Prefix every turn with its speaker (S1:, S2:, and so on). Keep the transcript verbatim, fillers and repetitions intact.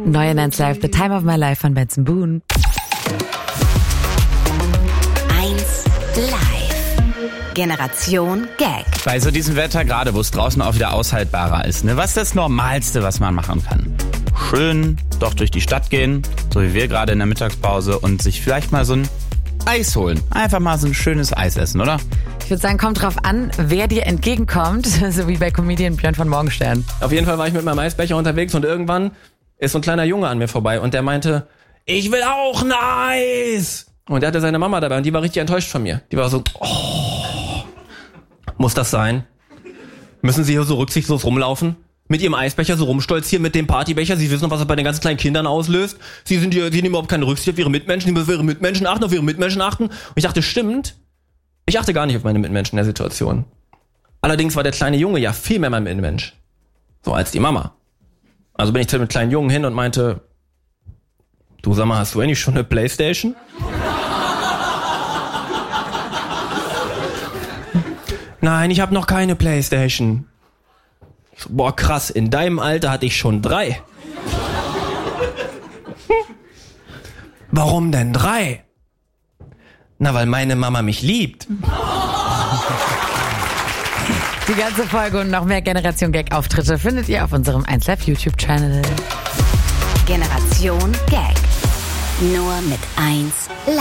S1: Neue eins Live, The Time of My Life von Benson Boone.
S2: eins Live. Generation Gag.
S3: Bei so diesem Wetter, gerade wo es draußen auch wieder aushaltbarer ist, ne? Was ist das Normalste, was man machen kann? Schön doch durch die Stadt gehen, so wie wir gerade in der Mittagspause, und sich vielleicht mal so ein Eis holen. Einfach mal so ein schönes Eis essen, oder?
S1: Ich würde sagen, kommt drauf an, wer dir entgegenkommt, so wie bei Comedian Björn von Morgenstern.
S4: Auf jeden Fall war ich mit meinem Eisbecher unterwegs und irgendwann ist so ein kleiner Junge an mir vorbei und der meinte, ich will auch ein Eis. Und der hatte seine Mama dabei und die war richtig enttäuscht von mir. Die war so, oh, muss das sein? Müssen Sie hier so rücksichtslos rumlaufen? Mit Ihrem Eisbecher so rumstolzieren, mit dem Partybecher? Sie wissen doch, was das bei den ganzen kleinen Kindern auslöst. Sie sind hier, Sie nehmen überhaupt keine Rücksicht auf Ihre Mitmenschen. Sie müssen auf Ihre Mitmenschen achten, auf Ihre Mitmenschen achten. Und ich dachte, stimmt. Ich achte gar nicht auf meine Mitmenschen in der Situation. Allerdings war der kleine Junge ja viel mehr mein Mitmensch. So als die Mama. Also bin ich zu dem kleinen Jungen hin und meinte, du sag mal, hast du eigentlich schon eine Playstation? Nein, ich habe noch keine Playstation. Ich so, boah, krass, in deinem Alter hatte ich schon drei. Warum denn drei? Na, weil meine Mama mich liebt.
S1: Die ganze Folge und noch mehr Generation Gag-Auftritte findet ihr auf unserem eins Live YouTube-Channel.
S2: Generation Gag. Nur mit eins Live.